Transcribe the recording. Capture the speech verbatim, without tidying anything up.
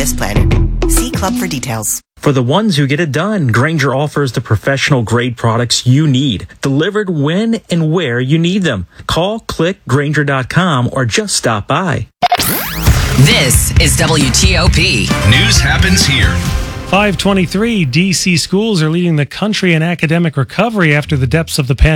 this plan. See Club for details. For the ones who get it done, Grainger offers the professional grade products you need, delivered when and where you need them. Call, click, Grainger dot com, or just stop by. This is W T O P. News happens here. five twenty-three, D C schools are leading the country in academic recovery after the depths of the pandemic.